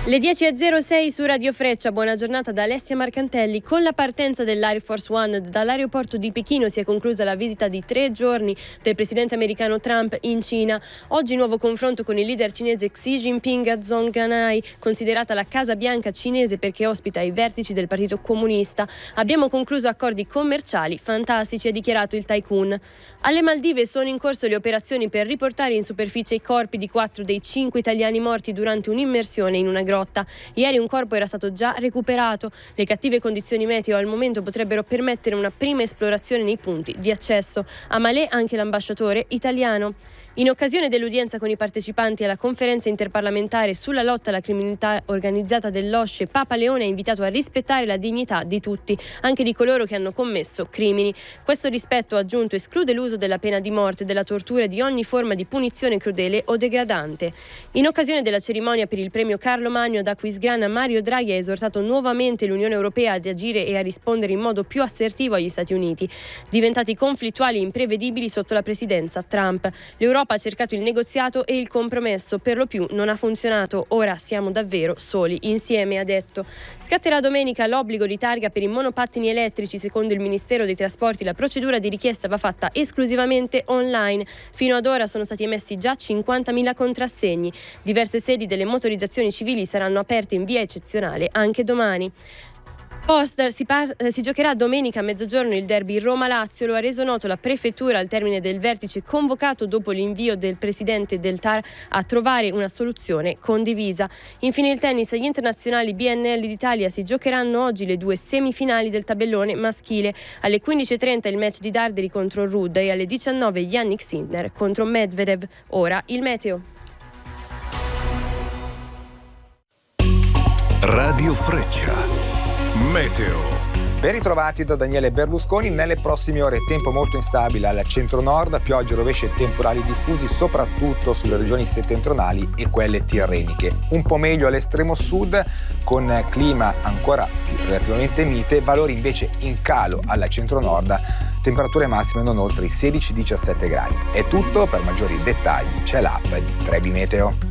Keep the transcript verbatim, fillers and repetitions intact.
Le dieci e zero sei su Radio Freccia, buona giornata da Alessia Marcantelli. Con la partenza dell'Air Force One dall'aeroporto di Pechino si è conclusa la visita di tre giorni del presidente americano Trump in Cina. Oggi nuovo confronto con il leader cinese Xi Jinping a Zhongnan, considerata la Casa Bianca cinese perché ospita i vertici del Partito Comunista. Abbiamo concluso accordi commerciali fantastici, ha dichiarato il tycoon. Alle Maldive sono in corso le operazioni per riportare in superficie i corpi di quattro dei cinque italiani morti durante un'immersione in una grotta. Ieri un corpo era stato già recuperato. Le cattive condizioni meteo al momento potrebbero permettere una prima esplorazione nei punti di accesso. A Malé anche l'ambasciatore italiano. In occasione dell'udienza con i partecipanti alla conferenza interparlamentare sulla lotta alla criminalità organizzata dell'O S C E, Papa Leone ha invitato a rispettare la dignità di tutti, anche di coloro che hanno commesso crimini. Questo rispetto, ha aggiunto, esclude l'uso della pena di morte, della tortura e di ogni forma di punizione crudele o degradante. In occasione della cerimonia per il premio Carlo Magno da Aquisgrana, Mario Draghi ha esortato nuovamente l'Unione Europea ad agire e a rispondere in modo più assertivo agli Stati Uniti, diventati conflittuali e imprevedibili sotto la presidenza Trump. L'Europa ha cercato il negoziato e il compromesso, per lo più non ha funzionato. Ora siamo davvero soli insieme, ha detto. Scatterà domenica l'obbligo di targa per i monopattini elettrici. Secondo il Ministero dei Trasporti la procedura di richiesta va fatta esclusivamente online. Fino ad ora sono stati emessi già cinquantamila contrassegni. Diverse sedi delle motorizzazioni civili saranno aperte in via eccezionale anche domani. Post, si, par- si giocherà domenica a mezzogiorno il derby Roma-Lazio, lo ha reso noto la prefettura al termine del vertice convocato dopo l'invio del presidente del T A R a trovare una soluzione condivisa. Infine il tennis, agli internazionali B N L d'Italia si giocheranno oggi le due semifinali del tabellone maschile. Alle quindici e trenta il match di Darderi contro Rudd e alle diciannove Yannick Sinner contro Medvedev. Ora il meteo. Radio Freccia. Meteo. Ben ritrovati da Daniele Berlusconi. Nelle prossime ore tempo molto instabile al centro-nord, piogge, rovesci e temporali diffusi soprattutto sulle regioni settentrionali e quelle tirreniche. Un po' meglio all'estremo sud con clima ancora relativamente mite, valori invece in calo al centro-nord, temperature massime non oltre i sedici diciassette gradi. È tutto, per maggiori dettagli c'è l'app di Trebi Meteo.